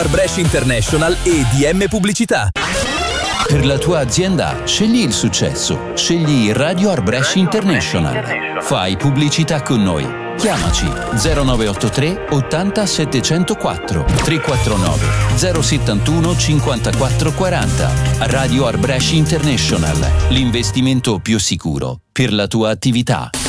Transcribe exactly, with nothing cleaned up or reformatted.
Brescia International e D M Pubblicità. Per la tua azienda, scegli il successo. Scegli Radio Arbrescia International. Fai pubblicità con noi. Chiamaci zero nove otto tre ottanta settecentoquattro tre quattro nove zero settantuno cinquantaquattro quaranta. Radio Arbrescia International, l'investimento più sicuro per la tua attività.